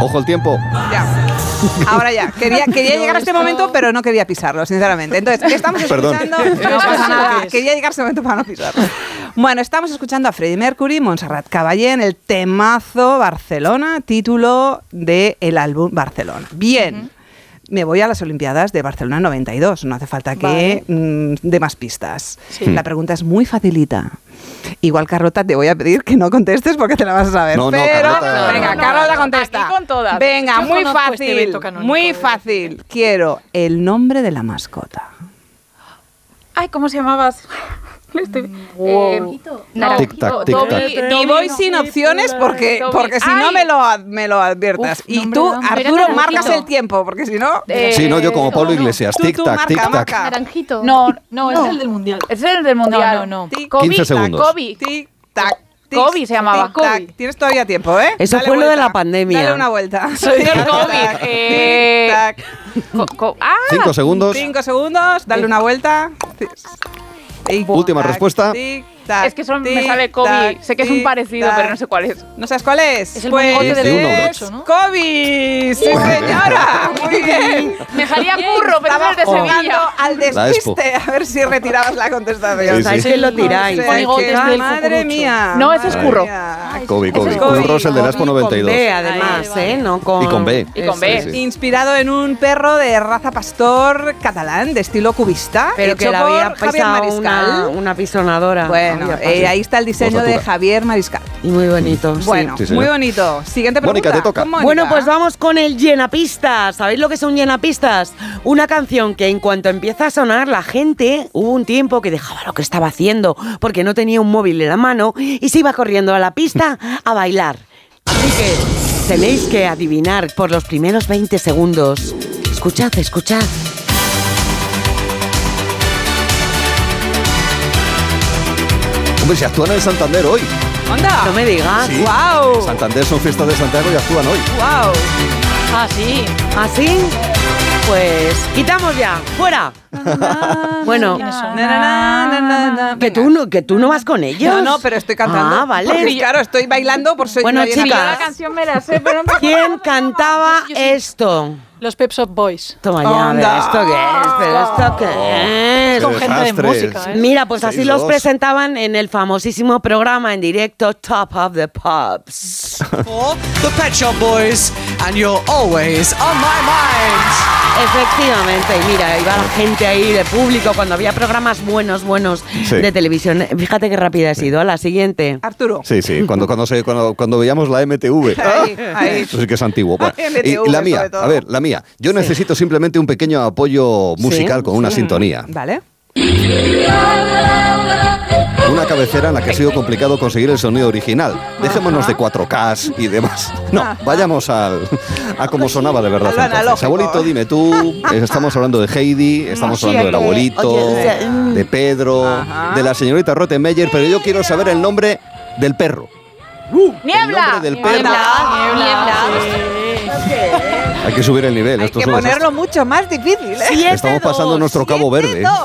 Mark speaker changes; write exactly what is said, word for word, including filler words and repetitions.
Speaker 1: Ojo el tiempo.
Speaker 2: Ya. Ahora ya. Quería, quería llegar a este momento, pero no quería pisarlo, sinceramente. Entonces, ¿qué estamos escuchando?
Speaker 1: Perdón.
Speaker 2: No pasa nada. Quería llegar a este momento para no pisarlo. Bueno, estamos escuchando a Freddie Mercury, Montserrat Caballé en el temazo Barcelona, título del álbum Barcelona. Bien. Uh-huh. Me voy a las Olimpiadas de Barcelona noventa y dos. No hace falta que vale. mm, dé más pistas. Sí. La pregunta es muy facilita. Igual, Carlota, te voy a pedir que no contestes porque te la vas a saber.
Speaker 1: No, no,
Speaker 2: pero,
Speaker 1: Carlota.
Speaker 2: venga,
Speaker 3: no, no,
Speaker 2: Carlota
Speaker 3: no,
Speaker 2: contesta.
Speaker 3: Aquí con todas.
Speaker 2: Venga,
Speaker 3: Yo
Speaker 2: muy fácil.
Speaker 3: Este
Speaker 2: muy fácil. Quiero el nombre de la mascota.
Speaker 3: Ay, ¿cómo se llamaba? Estoy...
Speaker 4: Wow.
Speaker 3: Eh,
Speaker 4: no,
Speaker 1: tic tac, tic tac.
Speaker 2: Y voy sin opciones porque, porque si no me lo, me lo adviertas.
Speaker 3: Uf,
Speaker 2: y tú,
Speaker 3: nombre,
Speaker 2: Arturo,
Speaker 3: Naranjito.
Speaker 2: marcas el tiempo porque si no...
Speaker 3: Eh,
Speaker 1: Sí, no, yo como Pablo Iglesias.
Speaker 2: tú,
Speaker 1: Tic
Speaker 2: tú,
Speaker 1: tac,
Speaker 2: marca,
Speaker 1: tic tac.
Speaker 2: marca.
Speaker 4: Naranjito.
Speaker 3: No, no,
Speaker 4: No.
Speaker 3: es el del mundial. Es el del mundial.
Speaker 4: No, no, no.
Speaker 2: Tic,
Speaker 3: Kobe,
Speaker 1: quince segundos.
Speaker 3: Kobe.
Speaker 2: tic, tac. tic,
Speaker 3: Kobe se llamaba.
Speaker 2: tic, tac.
Speaker 3: Kobe.
Speaker 2: Tienes todavía tiempo, ¿eh?
Speaker 5: Eso
Speaker 2: Dale
Speaker 5: fue lo de
Speaker 2: vuelta.
Speaker 5: la pandemia.
Speaker 2: Dale una vuelta.
Speaker 3: Soy del
Speaker 2: Tic,
Speaker 3: COVID.
Speaker 2: tac,
Speaker 3: Eh,
Speaker 2: tic, tac.
Speaker 3: Co- co- ah,
Speaker 1: Cinco segundos.
Speaker 2: Cinco segundos, dale una vuelta. Tic,
Speaker 1: Última
Speaker 2: tac,
Speaker 1: respuesta.
Speaker 2: tic, tac,
Speaker 3: es que solo me
Speaker 2: tic,
Speaker 3: sale Kobe.
Speaker 2: tac,
Speaker 3: Sé que es un
Speaker 2: tic,
Speaker 3: parecido,
Speaker 2: tac.
Speaker 3: pero no sé cuál es.
Speaker 2: ¿No sabes cuál es?
Speaker 4: Es el
Speaker 2: pues
Speaker 4: mongote
Speaker 1: del
Speaker 2: es
Speaker 4: ocho, ¿no?
Speaker 2: Kobe, sí señora, muy bien.
Speaker 3: Me salía curro, pero
Speaker 2: Estaba
Speaker 3: es de
Speaker 2: jugando
Speaker 3: Sevilla.
Speaker 2: al
Speaker 1: La Expo.
Speaker 2: despiste, a ver si retirabas la contestación.
Speaker 1: Sí,
Speaker 5: ¿Sabéis
Speaker 1: sí.
Speaker 5: que lo tiráis?
Speaker 2: No sé,
Speaker 4: Monigotes
Speaker 2: que-
Speaker 4: del
Speaker 2: madre
Speaker 4: cucurucho.
Speaker 2: mía.
Speaker 3: No, ese es
Speaker 2: madre
Speaker 3: curro.
Speaker 2: mía.
Speaker 1: Kobe, Kobe.
Speaker 2: Ese es Kobe.
Speaker 1: Un Rosel de la Expo noventa y dos.
Speaker 5: Con B, además,
Speaker 4: Vale,
Speaker 5: ¿eh? No con...
Speaker 1: Y con B.
Speaker 3: Y con
Speaker 5: Eso
Speaker 3: B.
Speaker 5: es.
Speaker 1: Sí, sí.
Speaker 2: Inspirado en un perro de raza pastor catalán de estilo cubista,
Speaker 5: Pero
Speaker 2: hecho
Speaker 5: que le
Speaker 2: por
Speaker 5: había
Speaker 2: Javier
Speaker 5: pisado
Speaker 2: Mariscal.
Speaker 5: una, una pisonadora.
Speaker 2: Bueno,
Speaker 5: Había
Speaker 2: eh, ahí está el diseño de
Speaker 1: Posatura.
Speaker 2: Javier Mariscal.
Speaker 5: Y muy bonito, sí.
Speaker 2: Bueno,
Speaker 1: Sí, señor.
Speaker 2: muy bonito. Siguiente pregunta.
Speaker 1: Mónica, te toca.
Speaker 2: Con Mónica.
Speaker 5: Bueno, pues vamos con el llenapistas. ¿Sabéis lo que son llenapistas? Una canción que en cuanto empieza a sonar, la gente, hubo un tiempo que dejaba lo que estaba haciendo porque no tenía un móvil en la mano y se iba corriendo a la pista a bailar. Así que tenéis que adivinar por los primeros veinte segundos. Escuchad, escuchad.
Speaker 1: Hombre, si actúan en Santander hoy.
Speaker 2: ¡Onda!
Speaker 5: No me digas.
Speaker 1: Sí.
Speaker 2: ¡Guau!
Speaker 1: Santander son fiestas de Santiago y actúan hoy.
Speaker 2: ¡Guau!
Speaker 4: Ah, sí.
Speaker 5: ¿Así? Pues quitamos ya. ¡Fuera! Bueno,
Speaker 4: ¿Quiénes son?
Speaker 2: Na, na, na, na, na.
Speaker 5: que tú, no, que tú no vas con ellos.
Speaker 2: No, no, pero estoy cantando.
Speaker 5: Ah, vale.
Speaker 2: Porque, claro, estoy bailando por soy
Speaker 5: Bueno,
Speaker 2: una llena
Speaker 5: chicas.
Speaker 3: Yo la
Speaker 2: paz.
Speaker 3: canción me la sé, pero no me
Speaker 5: ¿Quién cantaba
Speaker 4: Yo sí.
Speaker 5: esto?
Speaker 4: Los Pep Shop Boys.
Speaker 5: Toma ya, a ver,
Speaker 2: Anda.
Speaker 5: ¿esto qué es? ¿Pero esto qué es?
Speaker 4: Con
Speaker 1: Qué
Speaker 4: gente de
Speaker 1: desastres.
Speaker 4: música, ¿eh?
Speaker 5: Mira, pues así
Speaker 1: Seis,
Speaker 5: los
Speaker 1: dos.
Speaker 5: presentaban en el famosísimo programa en directo Top of the Pops.
Speaker 6: For the Pet Shop Boys, and you're always on my mind.
Speaker 5: Efectivamente, y mira, iba la gente ahí de público cuando había programas buenos, buenos
Speaker 1: Sí.
Speaker 5: de televisión. Fíjate qué rápida he sido. A la siguiente.
Speaker 2: Arturo.
Speaker 1: Sí, sí, cuando, cuando, se, cuando, cuando veíamos la M T V.
Speaker 2: Ahí, ahí.
Speaker 1: Eso sí que es antiguo. Bueno,
Speaker 2: M T V
Speaker 1: y la mía,
Speaker 2: sobre todo.
Speaker 1: a ver, la mía. Yo necesito simplemente un pequeño apoyo musical
Speaker 5: Sí,
Speaker 1: con una sintonía.
Speaker 2: Vale.
Speaker 1: Una cabecera en la que ha sido complicado conseguir el sonido original. Dejémonos de cuatro K y demás. No, vayamos al, a cómo sonaba de verdad.
Speaker 2: A lo
Speaker 1: entonces.
Speaker 2: analógico.
Speaker 1: Abuelito, dime tú. Estamos hablando de Heidi, estamos
Speaker 5: Sí,
Speaker 1: hablando del
Speaker 5: que-
Speaker 1: abuelito,
Speaker 5: oye, o sea, mm.
Speaker 1: de Pedro,
Speaker 2: Ajá.
Speaker 1: de la señorita Rottenmeier, pero yo quiero saber el nombre del perro.
Speaker 3: ¡Niebla!
Speaker 1: El nombre del perro.
Speaker 4: Niebla.
Speaker 1: Hay que subir el nivel.
Speaker 2: Hay
Speaker 1: esto
Speaker 2: que
Speaker 1: es un desastre.
Speaker 2: ponerlo mucho más difícil, ¿eh?
Speaker 5: Siete,
Speaker 1: Estamos pasando
Speaker 5: dos.
Speaker 1: nuestro Cabo Verde.